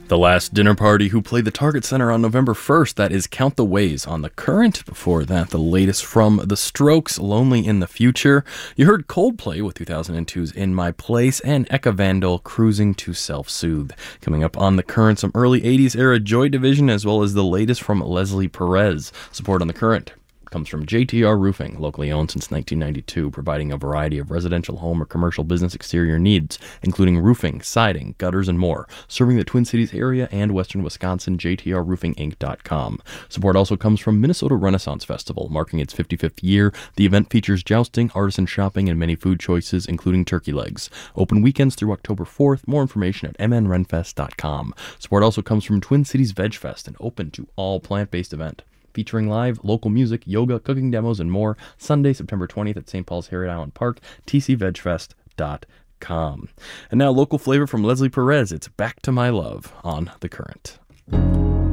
The Last Dinner Party, who played the Target Center on November 1st. That is Count the Ways on The Current. Before that, the latest from The Strokes, Lonely in the Future. You heard Coldplay with 2002's In My Place, and Eka Vandal, Cruising to Self-Soothe. Coming up on The Current, some early 80s era Joy Division, as well as the latest from Leslie Perez. Support on The Current comes from JTR Roofing, locally owned since 1992, providing a variety of residential, home, or commercial business exterior needs, including roofing, siding, gutters, and more. Serving the Twin Cities area and western Wisconsin, JTRRoofingInc.com. Support also comes from Minnesota Renaissance Festival, marking its 55th year. The event features jousting, artisan shopping, and many food choices, including turkey legs. Open weekends through October 4th. More information at mnrenfest.com. Support also comes from Twin Cities Veg Fest, an open to all plant-based event, featuring live local music, yoga, cooking demos, and more. Sunday, September 20th at St. Paul's Harriet Island Park, tcvegfest.com. And now local flavor from Leslie Perez. It's Back to My Love on The Current.